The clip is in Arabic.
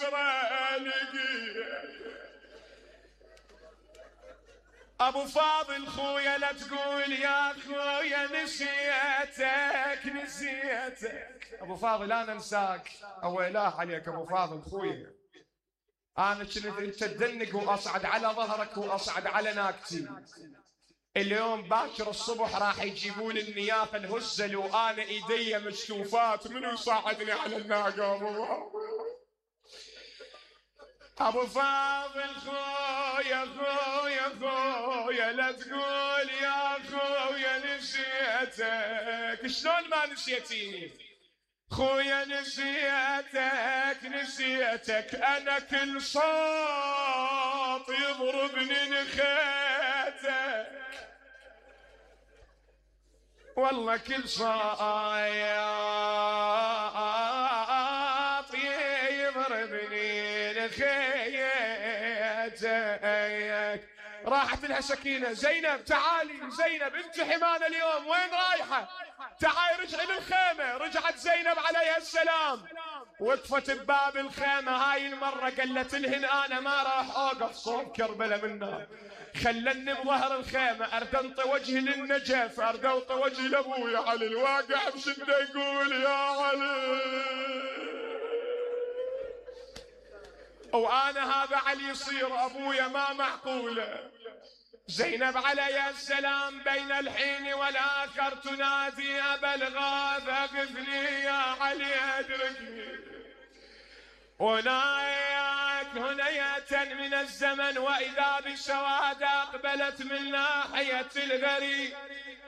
يسرى لقيه. ابو فاضل خويا لا تقول يا خويا نسيتك. ابو فاضل انا انساك او اله عليك. ابو فاضل خويا انا كنت انت تدنق واصعد على ظهرك واصعد على ناقتي. اليوم باكر الصبح راح يجيبون النيافه الهزل وانا ايدي مشتوفات. منو يصعدني على الناقه؟ ابو فاضل خويا لا تقول يا خويا نسيتك. شلون ما نسيتيني خويا؟ نسيتك انا كل صوت يضربني نخيتك. والله كل صوت يضربني نخيتك. راحت لها سكينة. زينب تعالي، زينب انت حمانة اليوم وين رايحة؟ تعالي رجعي للخيمة. رجعت زينب عليها السلام وقفت بباب الخيمة. هاي المرة قالت لهن انا ما راح اوقف صوب كربلة منا، خلني بظهر الخيمة ارد انطي وجهي للنجف، ارد انطي وجهي لابويا علي الواقع بشدة يقول يا علي. وانا هذا علي يصير ابويا ما معقوله. زينب عليها السلام بين الحين والاخر تنادي ابا الغاث اغثني يا علي ادركني. وناياك هنية من الزمن واذا بالسواد اقبلت من ناحية الغريب.